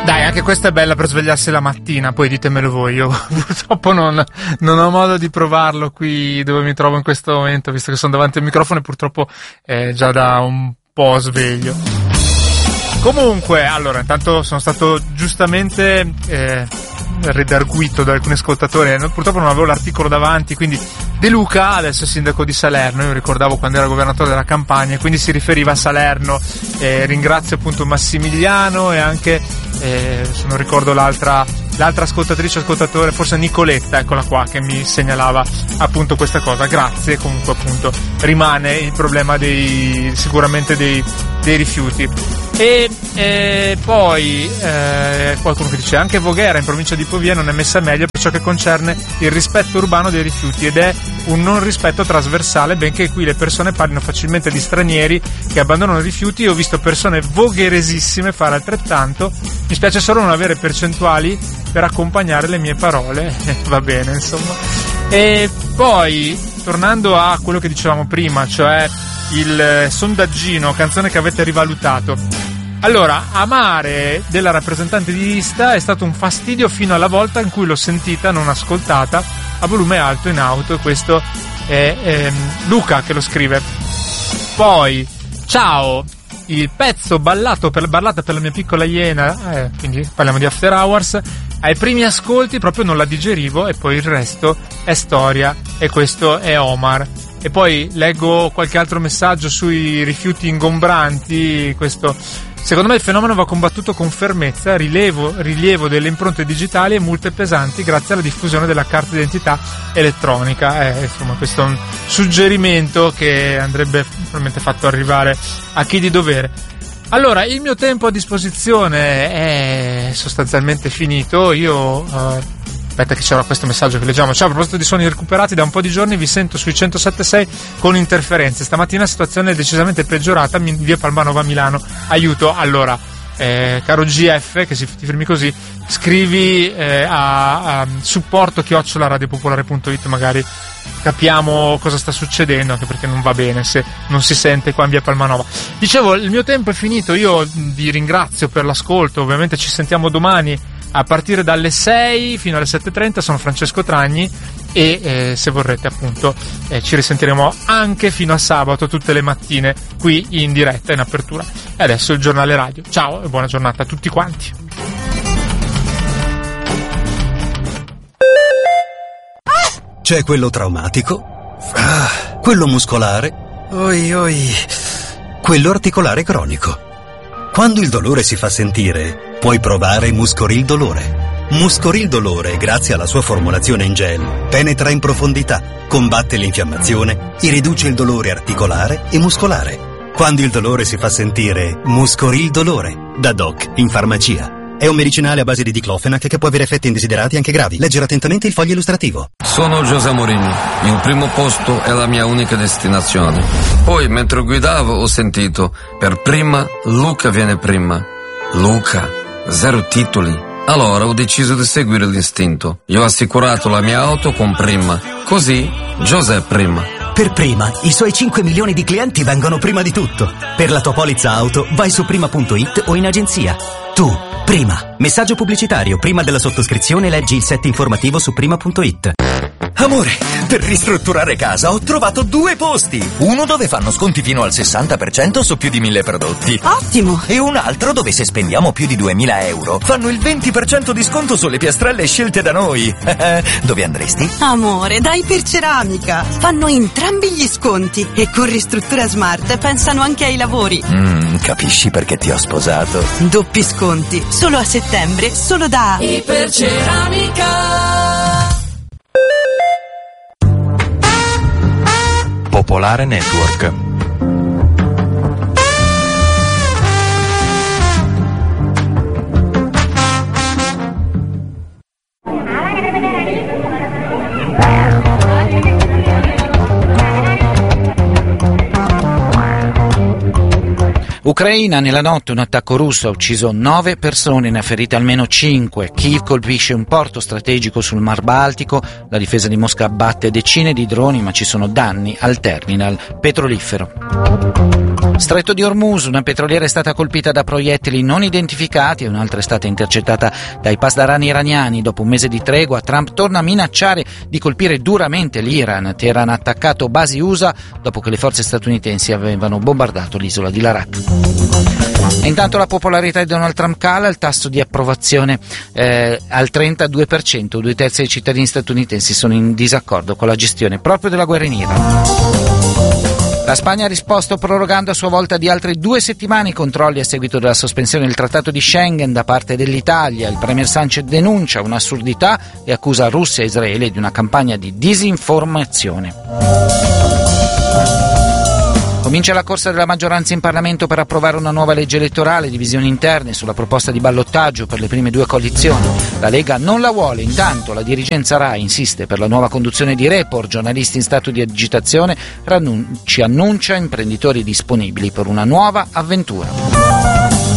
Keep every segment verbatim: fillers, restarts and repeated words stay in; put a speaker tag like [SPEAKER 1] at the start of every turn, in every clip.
[SPEAKER 1] Dai, anche questa è bella per svegliarsi la mattina, poi ditemelo voi, io purtroppo non, non ho modo di provarlo qui dove mi trovo in questo momento, visto che sono davanti al microfono e purtroppo è già da un po' sveglio. Comunque, allora, intanto sono stato giustamente eh, redarguito da alcuni ascoltatori, purtroppo non avevo l'articolo davanti, quindi De Luca adesso è sindaco di Salerno, io ricordavo quando era governatore della Campania, quindi si riferiva a Salerno. Eh, ringrazio appunto Massimiliano e anche, eh, se non ricordo l'altra, l'altra ascoltatrice, ascoltatore, forse Nicoletta, eccola qua, che mi segnalava appunto questa cosa. Grazie, comunque appunto rimane il problema dei, sicuramente dei, dei rifiuti. E eh, poi eh, qualcuno che dice anche Voghera in provincia di Pavia non è messa meglio per ciò che concerne il rispetto urbano dei rifiuti ed è un non rispetto trasversale, benché qui le persone parlino facilmente di stranieri che abbandonano i rifiuti. Io ho visto persone vogheresissime fare altrettanto, mi spiace solo non avere percentuali per accompagnare le mie parole. Va bene, insomma. E poi tornando a quello che dicevamo prima, cioè il sondaggino, canzone che avete rivalutato. Allora, Amare della rappresentante di lista è stato un fastidio fino alla volta in cui l'ho sentita, non ascoltata, a volume alto in auto, e questo è ehm, Luca che lo scrive. Poi, ciao, il pezzo ballato per, ballata per la mia piccola iena, eh, quindi parliamo di After Hours, ai primi ascolti proprio non la digerivo e poi il resto è storia, e questo è Omar. E poi leggo qualche altro messaggio sui rifiuti ingombranti. Questo, secondo me il fenomeno va combattuto con fermezza, rilevo, rilievo delle impronte digitali e multe pesanti grazie alla diffusione della carta d'identità elettronica. Eh, insomma, questo è un suggerimento che andrebbe probabilmente fatto arrivare a chi di dovere. Allora, il mio tempo a disposizione è sostanzialmente finito. Io... Uh, Aspetta che c'era questo messaggio che leggiamo. Ciao, a proposito di suoni recuperati, da un po' di giorni vi sento sui centosette virgola sei con interferenze. Stamattina la situazione è decisamente peggiorata, via Palmanova a Milano. Aiuto. Allora, eh, caro G F, che si ti firmi così, scrivi eh, a, a supporto chiocciola radiopopolare punto it, magari capiamo cosa sta succedendo, anche perché non va bene se non si sente qua in via Palmanova. Dicevo, il mio tempo è finito, io vi ringrazio per l'ascolto, ovviamente ci sentiamo domani a partire dalle sei fino alle sette e trenta. Sono Francesco Tragni e eh, se vorrete appunto eh, ci risentiremo anche fino a sabato tutte le mattine qui in diretta, in apertura. E adesso il giornale radio. Ciao e buona giornata a tutti quanti.
[SPEAKER 2] C'è quello traumatico, ah, quello muscolare, oi oi, quello articolare cronico. Quando il dolore si fa sentire, puoi provare Muscoril Dolore. Muscoril Dolore, grazie alla sua formulazione in gel, penetra in profondità, combatte l'infiammazione e riduce il dolore articolare e muscolare. Quando il dolore si fa sentire, Muscoril Dolore, da Doc in farmacia. È un medicinale a base di diclofenac che può avere effetti indesiderati anche gravi. Leggere attentamente il foglio illustrativo.
[SPEAKER 3] Sono José Mourinho. Il primo posto è la mia unica destinazione. Poi, mentre guidavo, ho sentito: per prima, Luca viene prima. Luca, zero titoli. Allora ho deciso di seguire l'istinto. Io ho assicurato la mia auto con Prima. Così, José prima.
[SPEAKER 4] Per Prima, i suoi cinque milioni di clienti vengono prima di tutto. Per la tua polizza auto, vai su prima punto it o in agenzia. Tu, Prima. Messaggio pubblicitario. Prima della sottoscrizione leggi il set informativo su prima punto it.
[SPEAKER 5] Amore, per ristrutturare casa ho trovato due posti. Uno dove fanno sconti fino al sessanta per cento su più di mille prodotti.
[SPEAKER 6] Ottimo!
[SPEAKER 5] E un altro dove se spendiamo più di duemila euro fanno il venti per cento di sconto sulle piastrelle scelte da noi. Dove andresti?
[SPEAKER 6] Amore, dai per Ceramica. Fanno entrambi gli sconti e con Ristruttura Smart pensano anche ai lavori.
[SPEAKER 5] Mm, capisci perché ti ho sposato?
[SPEAKER 6] Doppi sconti, solo a settembre, solo da Iperceramica.
[SPEAKER 7] Popolare Network.
[SPEAKER 8] O Ucraina, nella notte un attacco russo ha ucciso nove persone, ne ha ferite almeno cinque. Kiev colpisce un porto strategico sul Mar Baltico, la difesa di Mosca abbatte decine di droni, ma ci sono danni al terminal petrolifero. Stretto di Hormuz, una petroliera è stata colpita da proiettili non identificati e un'altra è stata intercettata dai pasdarani iraniani. Dopo un mese di tregua, Trump torna a minacciare di colpire duramente l'Iran. Teheran ha attaccato basi U S A dopo che le forze statunitensi avevano bombardato l'isola di Larak. E intanto la popolarità di Donald Trump cala, il tasso di approvazione eh, al trentadue per cento, due terzi dei cittadini statunitensi sono in disaccordo con la gestione proprio della guerra in Iran. La Spagna ha risposto prorogando a sua volta di altre due settimane i controlli a seguito della sospensione del trattato di Schengen da parte dell'Italia. Il premier Sánchez denuncia un'assurdità e accusa Russia e Israele di una campagna di disinformazione. Comincia la corsa della maggioranza in Parlamento per approvare una nuova legge elettorale, divisioni interne sulla proposta di ballottaggio per le prime due coalizioni. La Lega non la vuole, intanto la dirigenza RAI insiste per la nuova conduzione di Report, giornalisti in stato di agitazione, ci annuncia imprenditori disponibili per una nuova avventura.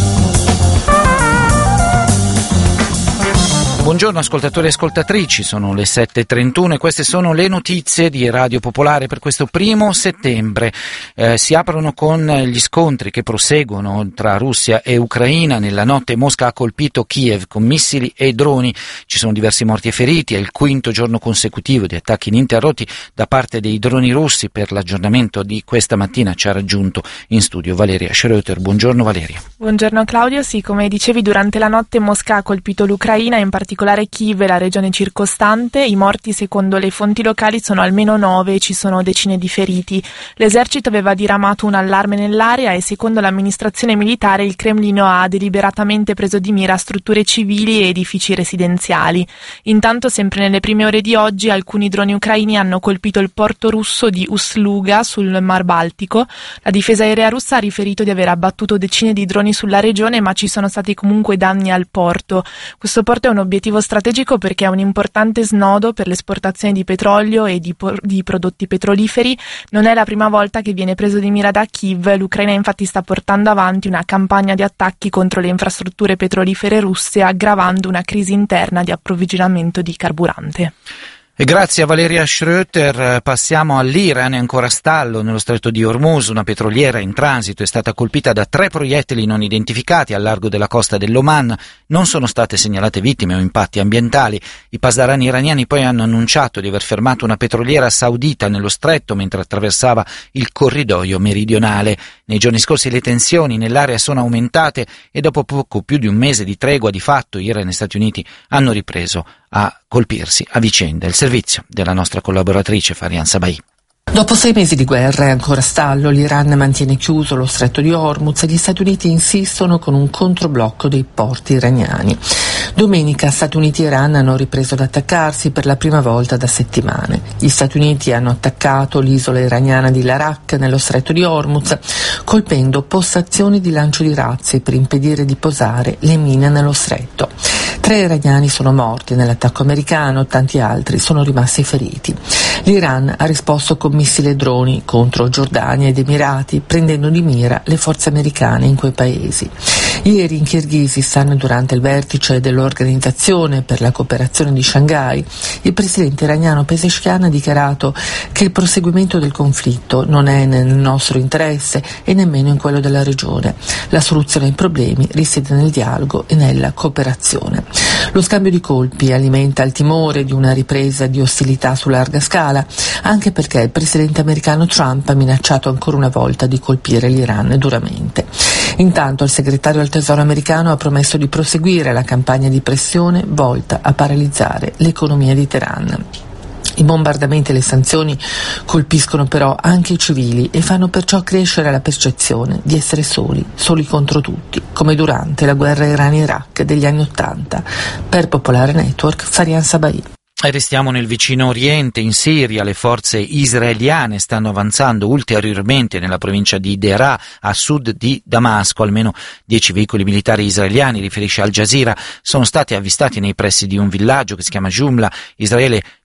[SPEAKER 8] Buongiorno ascoltatori e ascoltatrici, sono le sette e trentuno e queste sono le notizie di Radio Popolare per questo primo settembre. Eh, si aprono con gli scontri che proseguono tra Russia e Ucraina. Nella notte Mosca ha colpito Kiev con missili e droni. Ci sono diversi morti e feriti, è il quinto giorno consecutivo di attacchi ininterrotti da parte dei droni russi. Per l'aggiornamento di questa mattina ci ha raggiunto in studio Valeria Schröter. Buongiorno Valeria.
[SPEAKER 9] Buongiorno Claudio, sì, come dicevi durante la notte Mosca ha colpito l'Ucraina, in particolare Kiev e la regione circostante. I morti secondo le fonti locali sono almeno nove e ci sono decine di feriti. L'esercito aveva diramato un allarme nell'area e secondo l'amministrazione militare il Cremlino ha deliberatamente preso di mira strutture civili e edifici residenziali. Intanto sempre nelle prime ore di oggi alcuni droni ucraini hanno colpito il porto russo di Ust-Luga sul Mar Baltico. La difesa aerea russa ha riferito di aver abbattuto decine di droni sulla regione, ma ci sono stati comunque danni al porto. Questo porto è un obiettivo strategico perché è un importante snodo per l'esportazione di petrolio e di, por- di prodotti petroliferi. Non è la prima volta che viene preso di mira da Kiev. L'Ucraina infatti sta portando avanti una campagna di attacchi contro le infrastrutture petrolifere russe, aggravando una crisi interna di approvvigionamento di carburante.
[SPEAKER 8] E grazie a Valeria Schröter passiamo all'Iran, è ancora stallo nello stretto di Hormuz, una petroliera in transito è stata colpita da tre proiettili non identificati al largo della costa dell'Oman, non sono state segnalate vittime o impatti ambientali. I pasdarani iraniani poi hanno annunciato di aver fermato una petroliera saudita nello stretto mentre attraversava il corridoio meridionale. Nei giorni scorsi le tensioni nell'area sono aumentate e dopo poco più di un mese di tregua di fatto Iran e Stati Uniti hanno ripreso a colpirsi a vicenda. Il servizio della nostra collaboratrice Farian Sabai.
[SPEAKER 10] Dopo sei mesi di guerra è ancora stallo, l'Iran mantiene chiuso lo stretto di Hormuz e gli Stati Uniti insistono con un controblocco dei porti iraniani. Domenica Stati Uniti e Iran hanno ripreso ad attaccarsi per la prima volta da settimane. Gli Stati Uniti hanno attaccato l'isola iraniana di Larak nello stretto di Hormuz, colpendo postazioni di lancio di razzi per impedire di posare le mine nello stretto. Tre iraniani sono morti nell'attacco americano, tanti altri sono rimasti feriti. L'Iran ha risposto con missili e droni contro Giordania ed Emirati, prendendo di mira le forze americane in quei paesi. Ieri in Kirghizistan, durante il vertice dell'Organizzazione per la cooperazione di Shanghai, il presidente iraniano Pezeshkian ha dichiarato che il proseguimento del conflitto non è nel nostro interesse e nemmeno in quello della regione. La soluzione ai problemi risiede nel dialogo e nella cooperazione. Lo scambio di colpi alimenta il timore di una ripresa di ostilità su larga scala, anche perché il presidente americano Trump ha minacciato ancora una volta di colpire l'Iran duramente. Intanto il segretario al Tesoro americano ha promesso di proseguire la campagna di pressione volta a paralizzare l'economia di Teheran. I bombardamenti e le sanzioni colpiscono però anche i civili e fanno perciò crescere la percezione di essere soli, soli contro tutti, come durante la guerra Iran-Iraq degli anni Ottanta. Per Popolare Network, Farian Sabai.
[SPEAKER 8] E restiamo nel vicino Oriente, in Siria le forze israeliane stanno avanzando ulteriormente nella provincia di Deraa, a sud di Damasco. Almeno dieci veicoli militari israeliani, riferisce Al Jazeera, sono stati avvistati nei pressi di un villaggio che si chiama Jumla. Israele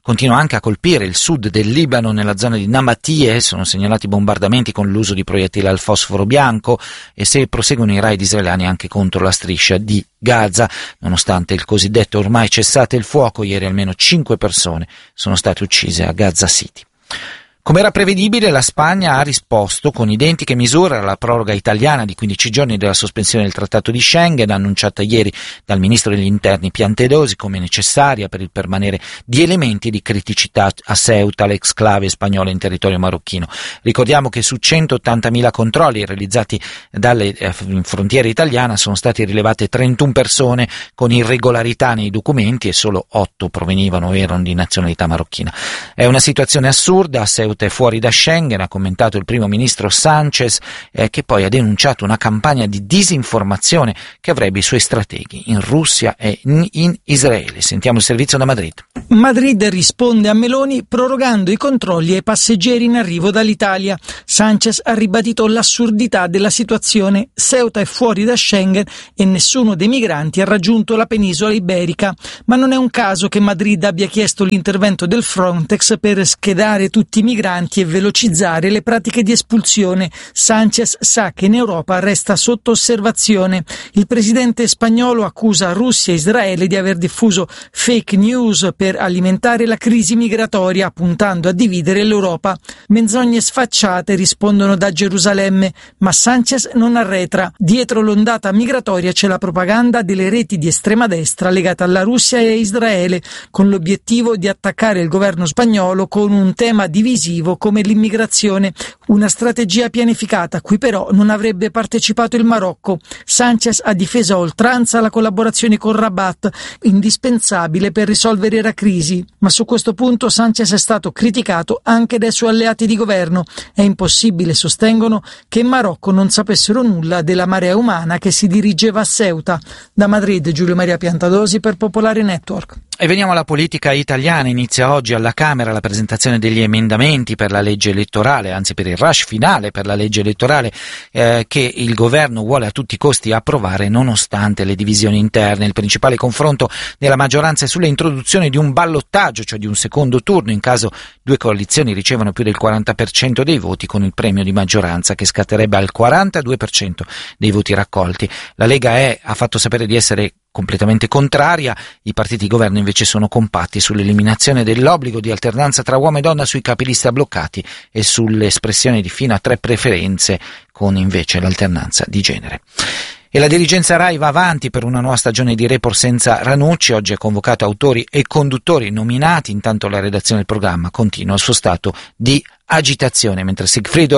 [SPEAKER 8] continua anche a colpire il sud del Libano. Nella zona di Nabatie sono segnalati bombardamenti con l'uso di proiettili al fosforo bianco e se proseguono i raid israeliani anche contro la striscia di Gaza. Nonostante il cosiddetto ormai cessate il fuoco, ieri almeno cinque persone sono state uccise a Gaza City. Come era prevedibile, la Spagna ha risposto con identiche misure alla proroga italiana di quindici giorni della sospensione del Trattato di Schengen, annunciata ieri dal ministro degli interni Piantedosi come necessaria per il permanere di elementi di criticità a Ceuta, l'exclave spagnola in territorio marocchino. Ricordiamo che su centottantamila controlli realizzati dalle eh, frontiere italiane sono state rilevate trentuno persone con irregolarità nei documenti e solo otto provenivano o erano di nazionalità marocchina. È una situazione assurda. A Ceuta è fuori da Schengen, ha commentato il primo ministro Sanchez, eh, che poi ha denunciato una campagna di disinformazione che avrebbe i suoi strateghi in Russia e in, in Israele. Sentiamo il servizio da Madrid.
[SPEAKER 11] Madrid risponde a Meloni prorogando i controlli ai passeggeri in arrivo dall'Italia. Sanchez ha ribadito l'assurdità della situazione. Ceuta è fuori da Schengen e nessuno dei migranti ha raggiunto la penisola iberica. Ma non è un caso che Madrid abbia chiesto l'intervento del Frontex per schedare tutti i migranti e velocizzare le pratiche di espulsione. Sanchez sa che in Europa resta sotto osservazione. Il presidente spagnolo accusa Russia e Israele di aver diffuso fake news per alimentare la crisi migratoria, puntando a dividere l'Europa. Menzogne sfacciate rispondono da Gerusalemme, ma Sanchez non arretra. Dietro l'ondata migratoria c'è la propaganda delle reti di estrema destra legate alla Russia e a Israele, con l'obiettivo di attaccare il governo spagnolo con un tema divisivo come l'immigrazione, una strategia pianificata a cui però non avrebbe partecipato il Marocco. Sanchez ha difeso a oltranza la collaborazione con Rabat, indispensabile per risolvere la crisi, ma su questo punto Sanchez è stato criticato anche dai suoi alleati di governo. È impossibile, sostengono, che in Marocco non sapessero nulla della marea umana che si dirigeva a Ceuta. Da Madrid, Giulio Maria Piantadosi per Popolare Network.
[SPEAKER 8] E veniamo alla politica italiana. Inizia oggi alla Camera la presentazione degli emendamenti per la legge elettorale, anzi per il rush finale per la legge elettorale eh, che il governo vuole a tutti i costi approvare nonostante le divisioni interne. Il principale confronto della maggioranza è sulla introduzione di un ballottaggio, cioè di un secondo turno in caso due coalizioni ricevano più del quaranta per cento dei voti, con il premio di maggioranza che scatterebbe al quarantadue per cento dei voti raccolti. La Lega è, ha fatto sapere di essere completamente contraria. I partiti di governo invece sono compatti sull'eliminazione dell'obbligo di alternanza tra uomo e donna sui capilista bloccati e sull'espressione di fino a tre preferenze con invece l'alternanza di genere. E la dirigenza Rai va avanti per una nuova stagione di Report senza Ranucci. Oggi ha convocato autori e conduttori nominati, intanto la redazione del programma continua il suo stato di agitazione, mentre Sigfrido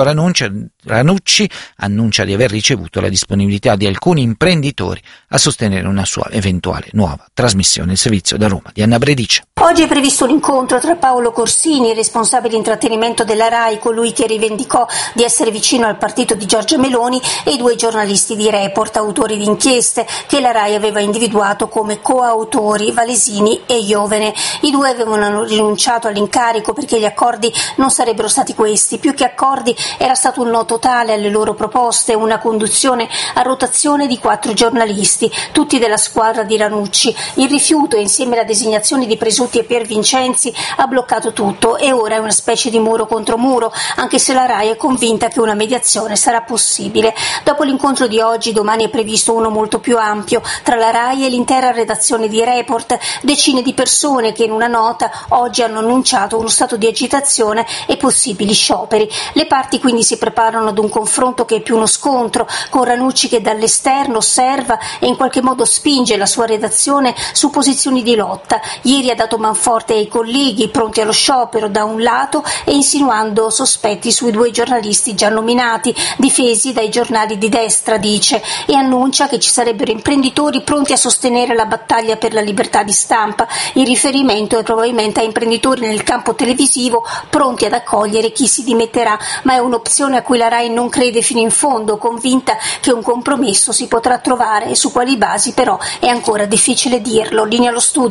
[SPEAKER 8] Ranucci annuncia di aver ricevuto la disponibilità di alcuni imprenditori a sostenere una sua eventuale nuova trasmissione. Il servizio da Roma di Anna Bredice.
[SPEAKER 12] Oggi è previsto un incontro tra Paolo Corsini, responsabile intrattenimento della Rai, colui che rivendicò di essere vicino al partito di Giorgia Meloni, e i due giornalisti di Report, autori di inchieste che la Rai aveva individuato come coautori, Valesini e Iovene. I due avevano rinunciato all'incarico perché gli accordi non sarebbero stati questi. Più che accordi era stato un no totale alle loro proposte, una conduzione a rotazione di quattro giornalisti, tutti della squadra di Ranucci. Il rifiuto, insieme alla designazione di Presutti e Pier Vincenzi, ha bloccato tutto e ora è una specie di muro contro muro, anche se la Rai è convinta che una mediazione sarà possibile. Dopo l'incontro di oggi, domani è previsto uno molto più ampio tra la Rai e l'intera redazione di Report, decine di persone che in una nota oggi hanno annunciato uno stato di agitazione e possibili scioperi. Le parti quindi si preparano ad un confronto che è più uno scontro, con Ranucci che dall'esterno osserva e in qualche modo spinge la sua redazione su posizioni di lotta. Ieri ha dato manforte ai colleghi pronti allo sciopero da un lato e insinuando sospetti sui due giornalisti già nominati, difesi dai giornali di destra, dice, e annuncia che ci sarebbero imprenditori pronti a sostenere la battaglia per la libertà di stampa. Il riferimento è probabilmente a imprenditori nel campo televisivo pronti ad accogliere chi si dimetterà, ma è un'opzione a cui la Rai non crede fino in fondo, convinta che un compromesso si potrà trovare e su quali basi però è ancora difficile dirlo. Linea allo studio.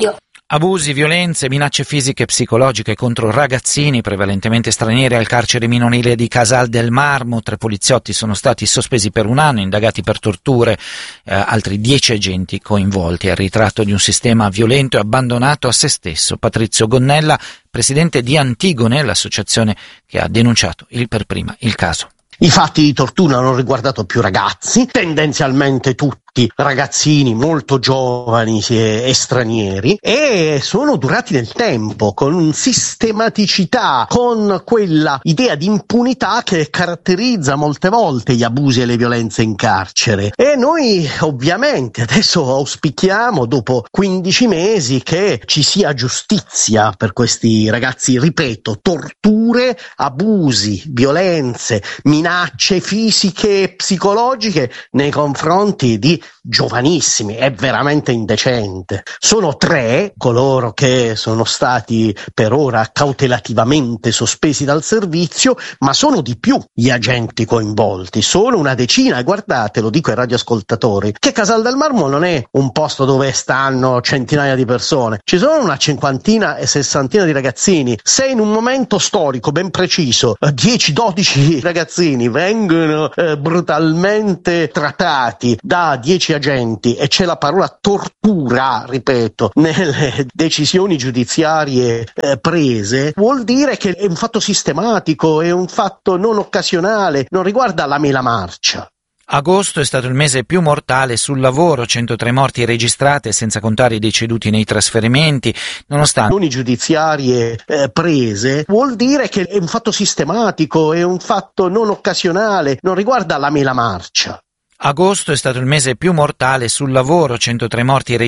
[SPEAKER 8] Abusi, violenze, minacce fisiche e psicologiche contro ragazzini, prevalentemente stranieri, al carcere minorile di Casal del Marmo. Tre poliziotti sono stati sospesi per un anno, indagati per torture, eh, altri dieci agenti coinvolti. È il ritratto di un sistema violento e abbandonato a se stesso. Patrizio Gonnella, presidente di Antigone, l'associazione che ha denunciato il per prima il caso.
[SPEAKER 13] I fatti di tortura hanno riguardato più ragazzi, tendenzialmente tutti ragazzini molto giovani e stranieri, e sono durati nel tempo con sistematicità, con quella idea di impunità che caratterizza molte volte gli abusi e le violenze in carcere. E noi ovviamente adesso auspichiamo, dopo quindici mesi, che ci sia giustizia per questi ragazzi. Ripeto, torture, abusi, violenze, minacce fisiche e psicologiche nei confronti di giovanissimi, è veramente indecente. Sono tre coloro che sono stati per ora cautelativamente sospesi dal servizio, ma sono di più gli agenti coinvolti, sono una decina. E guardate, lo dico ai radioascoltatori, che Casal del Marmo non è un posto dove stanno centinaia di persone, ci sono una cinquantina e sessantina di ragazzini. Se in un momento storico ben preciso dieci dodici ragazzini vengono eh, brutalmente trattati da dieci agenti e c'è la parola tortura, ripeto, nelle decisioni giudiziarie eh, prese, vuol dire che è un fatto sistematico, è un fatto non occasionale, non riguarda la mela marcia.
[SPEAKER 8] Agosto è stato il mese più mortale sul lavoro, centotré morti registrate, senza contare i deceduti nei trasferimenti, nonostante
[SPEAKER 13] decisioni giudiziarie eh, prese, vuol dire che è un fatto sistematico, è un fatto non occasionale, non riguarda la mela marcia.
[SPEAKER 8] Agosto è stato il mese più mortale sul lavoro, centotré morti registrate.